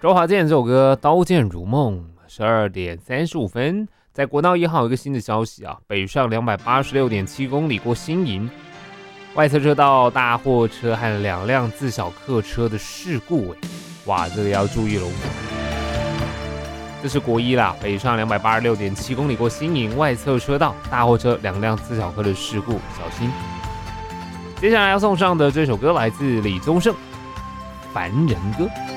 周华健这首歌《刀剑如梦》12:35，在国道1号有一个新的消息啊，北上286.7公里过新营，外侧车道大货车和2辆自小客车的事故，哇，这个要注意喽。这是国一啦，北上286.7公里过新营，外侧车道大货车2辆自小客的事故，小心。接下来要送上的这首歌来自李宗盛，《凡人歌》。